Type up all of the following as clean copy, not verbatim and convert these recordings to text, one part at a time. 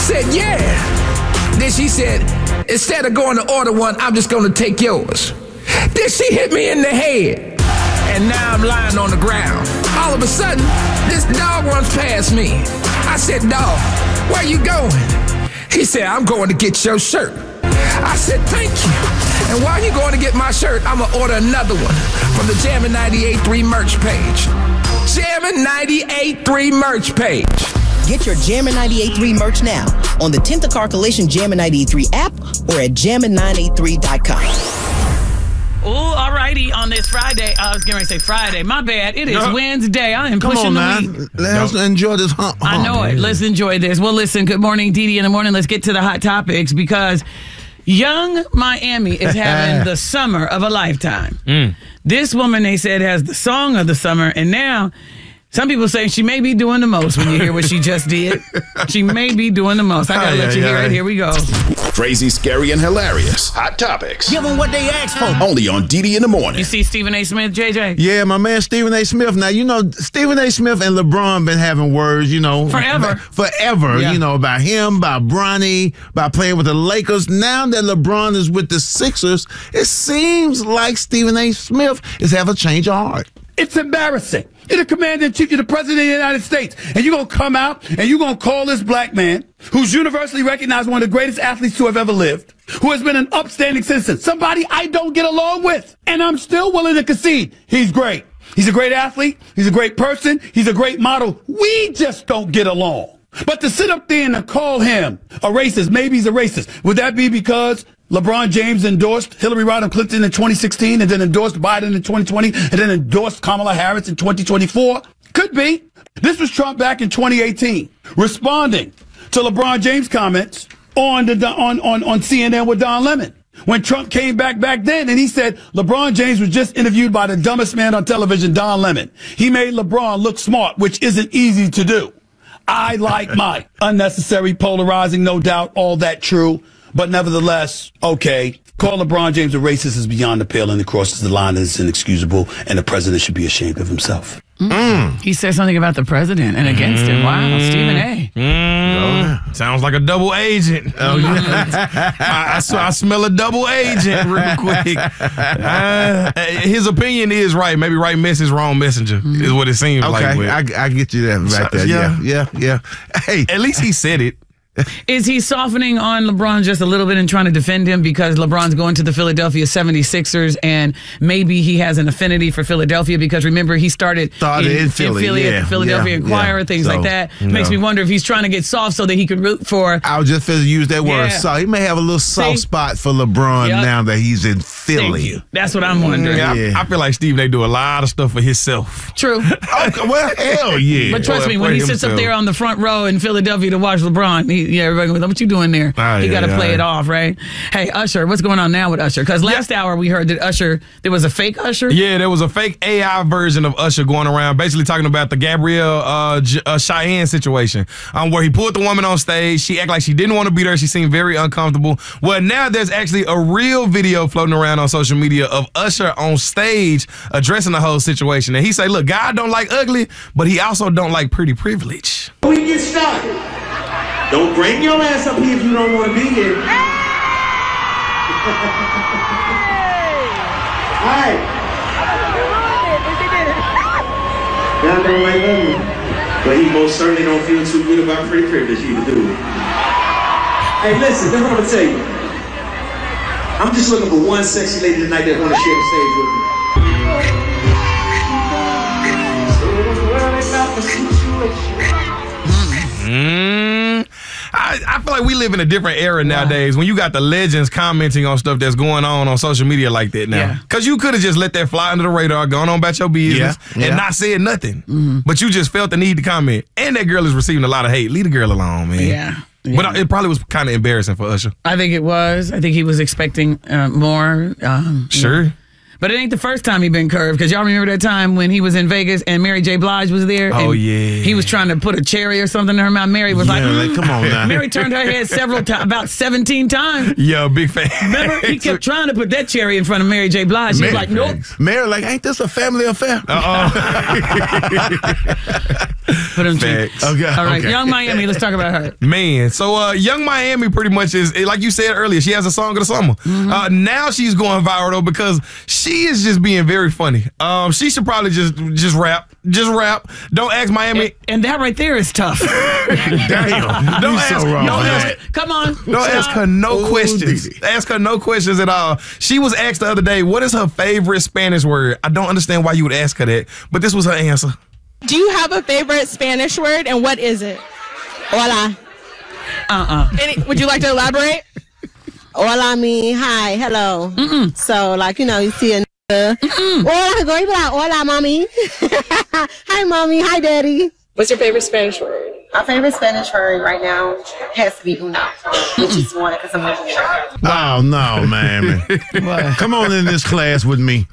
said, yeah. Then she said, instead of going to order one, I'm just going to take yours. Then she hit me in the head. And now I'm lying on the ground. All of a sudden, this dog runs past me. I said, dog, where you going? He said, I'm going to get your shirt. I said, thank you. And while you're going to get my shirt, I'm going to order another one from the Jammin' 98.3 merch page. Jammin' 98.3 merch page. Get your Jammin' 98.3 merch now on the Tinta Car Collision Jammin' 98.3 app or at jammin983.com. Oh, all righty. On this Friday, I was going to say Friday. My bad. It is Wednesday. I am pushing the week. Let's enjoy this hump. I know it. Let's enjoy this. Well, listen, good morning, Dee Dee in the morning. Let's get to the hot topics because Young Miami is having the summer of a lifetime. This woman, they said, has the song of the summer, and now some people say she may be doing the most when you hear what she just did. She may be doing the most. I got to let you hear it. Here we go. Crazy, scary, and hilarious. Hot topics. Give them what they asked for. Only on DD in the morning. You see Stephen A. Smith, JJ? Yeah, my man Stephen A. Smith. Now, you know, Stephen A. Smith and LeBron been having words, you know. Forever, you know, about him, about Bronny, about playing with the Lakers. Now that LeBron is with the Sixers, it seems like Stephen A. Smith is having a change of heart. It's embarrassing. You're the commander-in-chief, you're the president of the United States, and you're going to come out and you're going to call this black man, who's universally recognized one of the greatest athletes to have ever lived, who has been an upstanding citizen, somebody I don't get along with, and I'm still willing to concede he's great. He's a great athlete, he's a great person, he's a great model. We just don't get along. But to sit up there and to call him a racist, maybe he's a racist, would that be because LeBron James endorsed Hillary Rodham Clinton in 2016 and then endorsed Biden in 2020 and then endorsed Kamala Harris in 2024? Could be. This was Trump back in 2018, responding to LeBron James' comments on CNN with Don Lemon. When Trump came back then and he said LeBron James was just interviewed by the dumbest man on television, Don Lemon. He made LeBron look smart, which isn't easy to do. I like Mike. Unnecessary, polarizing, no doubt, all that true. But nevertheless, okay, call LeBron James a racist is beyond the pale and it crosses the line and it's inexcusable, and the president should be ashamed of himself. He said something about the president and against him. Wow, Stephen A. Sounds like a double agent. Oh, yeah. I smell a double agent real quick. His opinion is right. Maybe right message, wrong messenger is what it seems like. Okay, I get you that right there. Yeah. Hey, at least he said it. Is he softening on LeBron just a little bit and trying to defend him because LeBron's going to the Philadelphia 76ers and maybe he has an affinity for Philadelphia because remember he started in Philly at the Philadelphia Inquirer, things like that. Makes me wonder if he's trying to get soft so that he can root for. I was just going to use that word. So he may have a little soft spot for LeBron now that he's in Philly. Thank you. That's what I'm wondering. I feel like Stephen A. do a lot of stuff for himself. True. Okay, well, hell yeah. But trust me, when he sits up there on the front row in Philadelphia to watch LeBron, everybody goes, what you doing there? He got to play it off, right? Hey, Usher, what's going on now with Usher? Because last hour we heard that Usher, there was a fake Usher? Yeah, there was a fake AI version of Usher going around, basically talking about the Gabrielle Cheyenne situation, where he pulled the woman on stage. She acted like she didn't want to be there. She seemed very uncomfortable. Well, now there's actually a real video floating around on social media of Usher on stage addressing the whole situation. And he said, look, God don't like ugly, but he also don't like pretty privilege. We get started. Don't bring your ass up here if you don't want to be here. Hey! All right. God don't like ugly, but he most certainly don't feel too good about pretty privilege either, do he? Hey, listen, that's what I'm gonna tell you. I'm just looking for one sexy lady tonight that want to share the stage with me. I feel like we live in a different era nowadays when you got the legends commenting on stuff that's going on social media like that now. Because you could have just let that fly under the radar, gone on about your business, and not said nothing. But you just felt the need to comment. And that girl is receiving a lot of hate. Leave the girl alone, man. Yeah. But it probably was kind of embarrassing for Usher. I think it was. I think he was expecting more. Sure. But it ain't the first time he been curved, because y'all remember that time when he was in Vegas and Mary J. Blige was there? Oh, and yeah. He was trying to put a cherry or something in her mouth. Mary was like, come on now. Mary turned her head several times, about 17 times. Yeah, big fan. Remember? He kept trying to put that cherry in front of Mary J. Blige. She was like, nope. Mary like, ain't this a family affair? Put him cheeks. Okay. All right, Young Miami, let's talk about her. Man, so Young Miami pretty much is, like you said earlier, she has a song of the summer. Mm-hmm. Now she's going viral, though, because she is just being very funny. She should probably just rap. Just rap. Don't ask Miami. And that right there is tough. Damn. Don't You ask, so wrong. don't ask, Come on. don't ask her no questions. Didi. Ask her no questions at all. She was asked the other day, what is her favorite Spanish word? I don't understand why you would ask her that, but this was her answer. Do you have a favorite Spanish word, and what is it? Hola. Would you like to elaborate? Hola, me. Hi. Hello. So, like, you see a hola, go like, hola, mommy. Hi, mommy. Hi, daddy. What's your favorite Spanish word? My favorite Spanish word right now has to be uno, which is one because I'm living here. Oh, no, man. Come on in this class with me.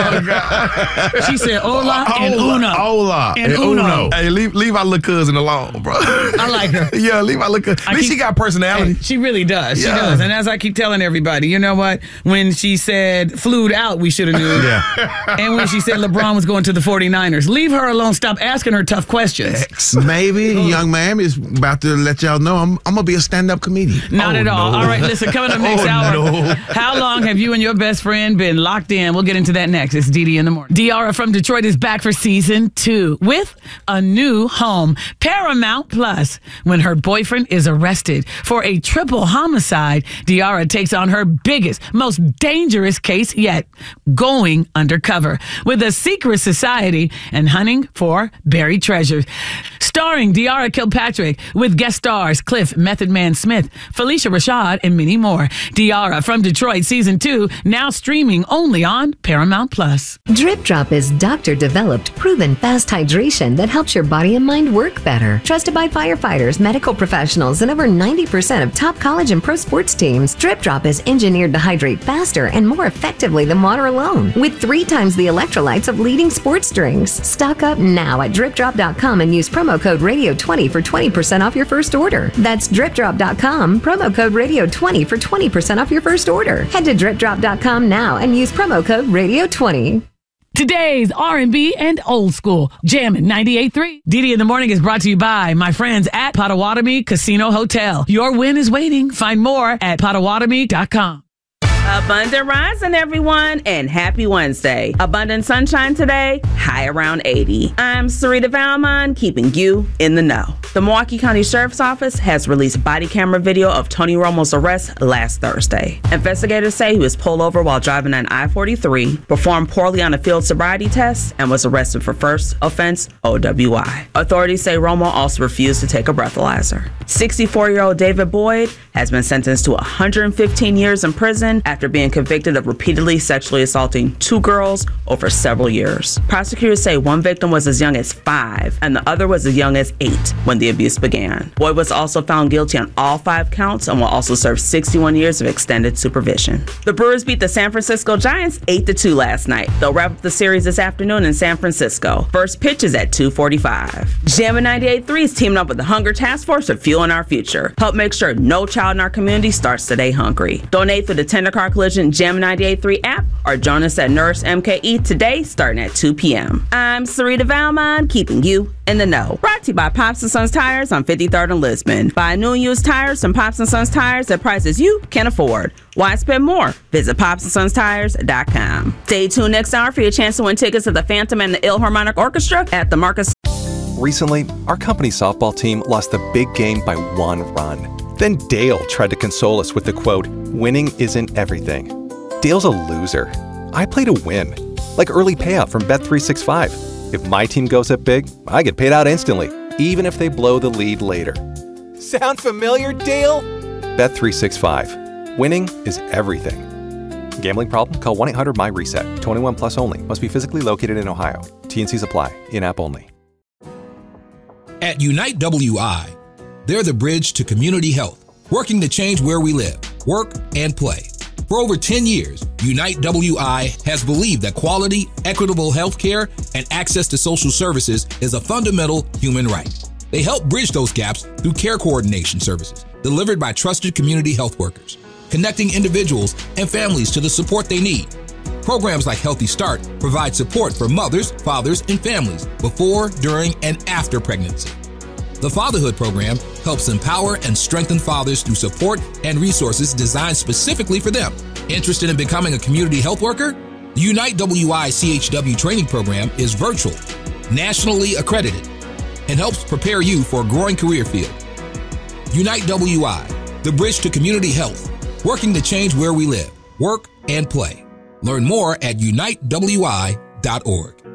She said hola and uno. Hola and uno. Hey, leave our little cousin alone, bro. I like her. Yeah, leave our little cousin. At least she got personality. Hey, she really does. She Yeah. does. And as I keep telling everybody, you know what? When she said flued out, we should have knew. Yeah. And when she said LeBron was going to the 49ers, leave her alone. Stop asking her tough questions. Maybe Young Miami is about to let y'all know I'm going to be a stand-up comedian. Not at all. No. All right, listen, coming up next hour. No. How long have you and your best friend been locked in? We'll get into that next. It's Didi in the morning. Diarra from Detroit is back for season 2 with a new home, Paramount Plus. When her boyfriend is arrested for a triple homicide, Diarra takes on her biggest, most dangerous case yet, going undercover with a secret society and hunting for buried treasures. Starring Diarra Kilpatrick with guest stars Cliff Method Man Smith, Felicia Rashad, and many more. Diarra from Detroit season 2 now streaming only on Paramount Plus. Drip Drop is doctor-developed, proven fast hydration that helps your body and mind work better. Trusted by firefighters, medical professionals, and over 90% of top college and pro sports teams, Drip Drop is engineered to hydrate faster and more effectively than water alone, with 3 times the electrolytes of leading sports drinks. Stock up now at dripdrop.com and use promo code RADIO20 for 20% off your first order. That's dripdrop.com, promo code RADIO20 for 20% off your first order. Head to dripdrop.com now and use promo code RADIO20. Today's R&B and old school, Jammin' 98.3. Didi in the Morning is brought to you by my friends at Potawatomi Casino Hotel. Your win is waiting. Find more at Potawatomi.com. Abundant rising, everyone, and happy Wednesday. Abundant sunshine today, high around 80. I'm Sarita Valmon, keeping you in the know. The Milwaukee County Sheriff's Office has released body camera video of Tony Romo's arrest last Thursday. Investigators say he was pulled over while driving on I-43, performed poorly on a field sobriety test, and was arrested for first offense OWI. Authorities say Romo also refused to take a breathalyzer. 64-year-old David Boyd has been sentenced to 115 years in prison after being convicted of repeatedly sexually assaulting 2 girls over several years. Prosecutors say one victim was as young as 5 and the other was as young as 8 when the abuse began. Boyd was also found guilty on all 5 counts and will also serve 61 years of extended supervision. The Brewers beat the San Francisco Giants 8-2 last night. They'll wrap up the series this afternoon in San Francisco. First pitch is at 2:45. Jammin' 98.3 is teaming up with the Hunger Task Force for Fueling Our Future. Help make sure no child in our community starts today hungry. Donate through the Tender Car Collision Jammin' 98.3 app or join us at Nurse MKE today starting at 2 p.m. I'm Sarita Valmon, keeping you in the know. Brought to you by Pops & Sons Tires on 53rd and Lisbon. Buy new and used tires from Pops & Sons Tires at prices you can afford. Why spend more? Visit popsandsonstires.com. Stay tuned next hour for your chance to win tickets to the Phantom and the Philharmonic Orchestra at the Marcus. Recently, our company's softball team lost the big game by 1 run. Then Dale tried to console us with the quote, "Winning isn't everything." Dale's a loser. I play to win. Like early payout from Bet365. If my team goes up big, I get paid out instantly, even if they blow the lead later. Sound familiar, Dale? Bet365. Winning is everything. Gambling problem? Call 1-800-MY-RESET. 21 plus only. Must be physically located in Ohio. T&Cs apply. In-app only. At Unite WI, they're the bridge to community health, working to change where we live, work, and play. For over 10 years, Unite WI has believed that quality, equitable health care and access to social services is a fundamental human right. They help bridge those gaps through care coordination services delivered by trusted community health workers, connecting individuals and families to the support they need. Programs like Healthy Start provide support for mothers, fathers, and families before, during, and after pregnancy. The Fatherhood Program helps empower and strengthen fathers through support and resources designed specifically for them. Interested in becoming a community health worker? The Unite WI CHW training program is virtual, nationally accredited, and helps prepare you for a growing career field. Unite WI, the bridge to community health, working to change where we live, work, and play. Learn more at unitewi.org.